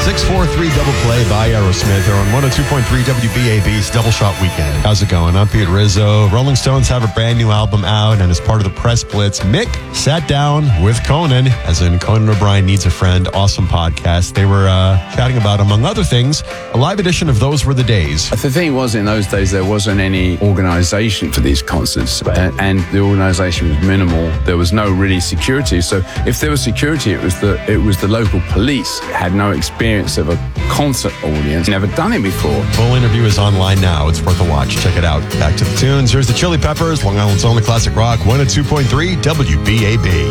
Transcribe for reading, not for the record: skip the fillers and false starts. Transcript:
643 Double Play by Aerosmith. They're on 102.3 WBAB's Double Shot Weekend. How's it going? I'm Pete Rizzo. Rolling Stones have a brand new album out, and as part of the press blitz, Mick sat down with Conan, as in Conan O'Brien Needs a Friend. Awesome podcast. They were chatting about, among other things, a live edition of Those Were the Days. The thing was, in those days, there wasn't any organisation for these concerts, and the organisation was minimal. There was no really security. So if there was security, it was the local police. Had no experience of a concert audience, never done it before. Full interview is online now. It's worth a watch. Check it out. Back to the tunes. Here's the Chili Peppers, Long Island's only classic rock, 102.3 WBAB.